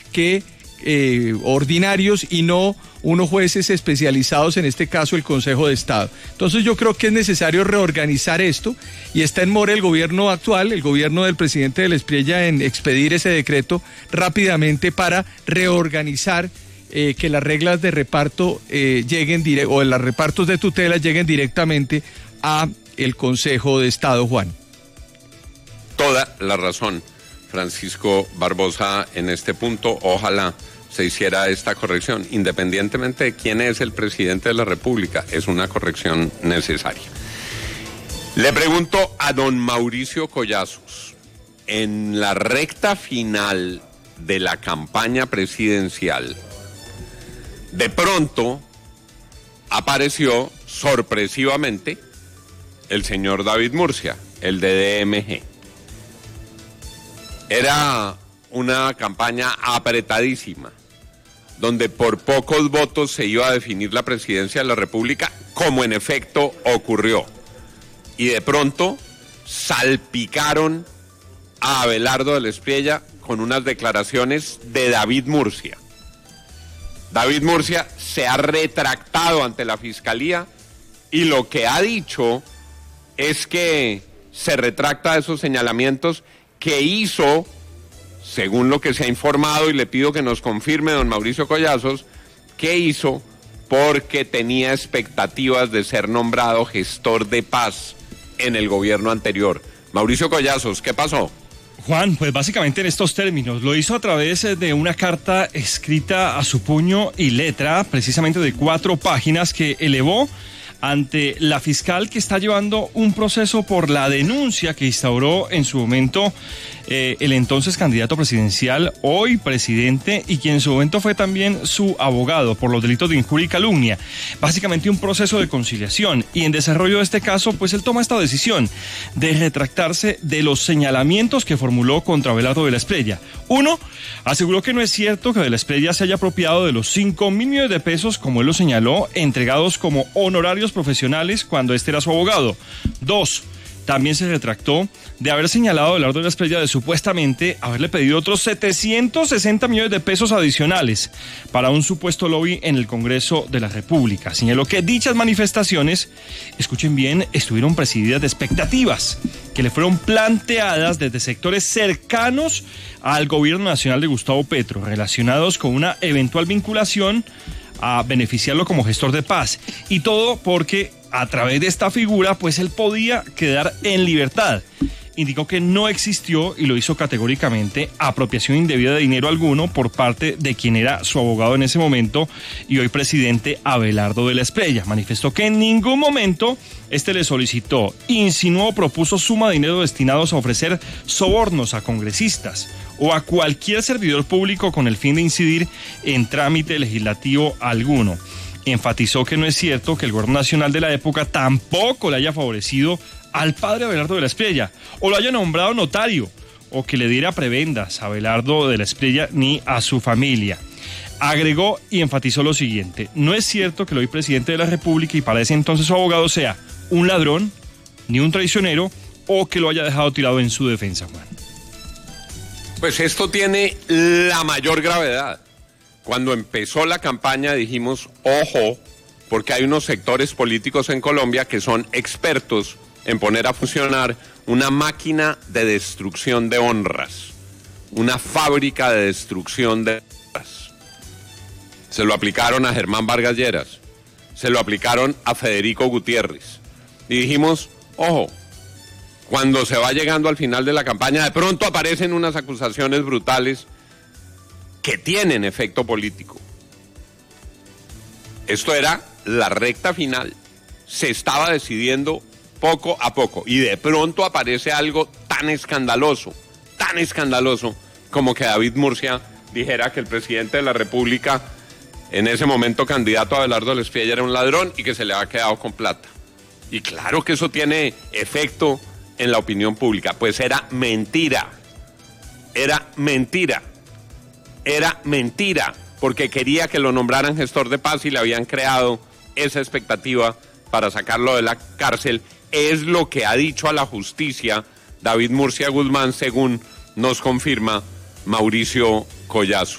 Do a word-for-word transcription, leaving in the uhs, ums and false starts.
que eh, ordinarios y no unos jueces especializados, en este caso el Consejo de Estado. Entonces yo creo que es necesario reorganizar esto y está en mora el gobierno actual, el gobierno del presidente del Espriella, en expedir ese decreto rápidamente para reorganizar eh, que las reglas de reparto eh, lleguen dire- o los repartos de tutela lleguen directamente a el Consejo de Estado, Juan. Toda la razón, Francisco Barbosa, en este punto. Ojalá se hiciera esta corrección, independientemente de quién es el presidente de la República, es una corrección necesaria. Le pregunto a don Mauricio Collazos, en la recta final de la campaña presidencial, de pronto apareció sorpresivamente el señor David Murcia, el de D M G. Era una campaña apretadísima, donde por pocos votos se iba a definir la presidencia de la República, como en efecto ocurrió. Y de pronto salpicaron a Abelardo del Espriella con unas declaraciones de David Murcia. David Murcia se ha retractado ante la Fiscalía y lo que ha dicho es que se retracta de esos señalamientos que hizo, según lo que se ha informado, y le pido que nos confirme don Mauricio Collazos, que hizo porque tenía expectativas de ser nombrado gestor de paz en el gobierno anterior. Mauricio Collazos, ¿qué pasó? Juan, pues básicamente en estos términos, lo hizo a través de una carta escrita a su puño y letra, precisamente de cuatro páginas, que elevó ante la fiscal que está llevando un proceso por la denuncia que instauró en su momento eh, el entonces candidato presidencial, hoy presidente, y quien en su momento fue también su abogado por los delitos de injuria y calumnia. Básicamente un proceso de conciliación, y en desarrollo de este caso, pues él toma esta decisión de retractarse de los señalamientos que formuló contra Abelardo de la Espriella. Uno, aseguró que no es cierto que de la Espriella se haya apropiado de los cinco mil millones de pesos, como él lo señaló, entregados como honorarios profesionales cuando este era su abogado. Dos, también se retractó de haber señalado a Abelardo de la Espriella de supuestamente haberle pedido otros setecientos sesenta millones de pesos adicionales para un supuesto lobby en el Congreso de la República. Señaló que dichas manifestaciones, escuchen bien, estuvieron presididas de expectativas que le fueron planteadas desde sectores cercanos al gobierno nacional de Gustavo Petro, relacionados con una eventual vinculación a beneficiarlo como gestor de paz. Y todo porque a través de esta figura, pues él podía quedar en libertad. Indicó que no existió, y lo hizo categóricamente, apropiación indebida de dinero alguno por parte de quien era su abogado en ese momento y hoy presidente, Abelardo de la Espriella. Manifestó que en ningún momento este le solicitó, insinuó o propuso suma de dinero destinados a ofrecer sobornos a congresistas o a cualquier servidor público con el fin de incidir en trámite legislativo alguno. Enfatizó que no es cierto que el gobierno nacional de la época tampoco le haya favorecido al padre Abelardo de la Espriella, o lo haya nombrado notario, o que le diera prebendas a Abelardo de la Espriella ni a su familia. Agregó y enfatizó lo siguiente: no es cierto que el hoy presidente de la República y para ese entonces su abogado sea un ladrón, ni un traicionero, o que lo haya dejado tirado en su defensa, Juan. Pues esto tiene la mayor gravedad. Cuando empezó la campaña dijimos, ojo, porque hay unos sectores políticos en Colombia que son expertos en poner a funcionar una máquina de destrucción de honras, una fábrica de destrucción de honras. Se lo aplicaron a Germán Vargas Lleras, se lo aplicaron a Federico Gutiérrez. Y dijimos, ojo, cuando se va llegando al final de la campaña, de pronto aparecen unas acusaciones brutales que tienen efecto político. Esto era la recta final, se estaba decidiendo poco a poco, y de pronto aparece algo tan escandaloso, tan escandaloso, como que David Murcia dijera que el presidente de la República, en ese momento candidato a Abelardo de la Espriella, era un ladrón y que se le había quedado con plata. Y claro que eso tiene efecto en la opinión pública. Pues era mentira, era mentira, era mentira, porque quería que lo nombraran gestor de paz y le habían creado esa expectativa para sacarlo de la cárcel. Es lo que ha dicho a la justicia David Murcia Guzmán, según nos confirma Mauricio Collazos.